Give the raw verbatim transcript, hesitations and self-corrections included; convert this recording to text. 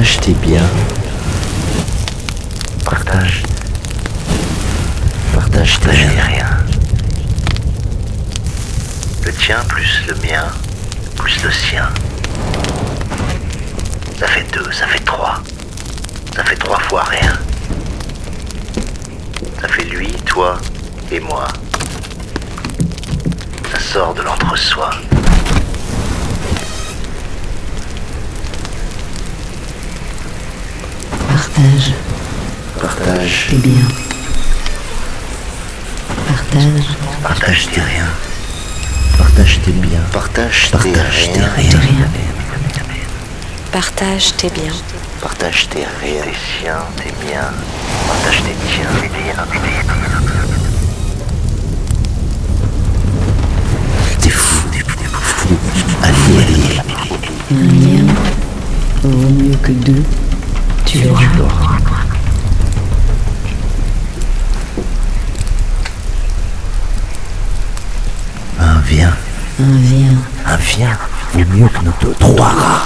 Partage tes biens. Partage. Partage tes Partager rien. rien. Le tien plus le mien, plus le sien. Ça fait deux, ça fait trois. Ça fait trois fois rien. Ça fait lui, toi et moi. Ça sort de l'entre-soi. Partage Partage. tes biens. Partage Partage tes rien. Partage tes biens. Partage tes Partage tes rien. tes rien. rien. Partage tes biens. Partage tes rien. Tes siens, tes miens. Partage tes tiens, tes tiens, tes tiens. T'es fou, t'es fou, t'es fou. Allez, allez. Un lien vaut mieux que deux. Tu l'auras. Un vient, Un vient un vient vaut mieux que nos deux, trois rats.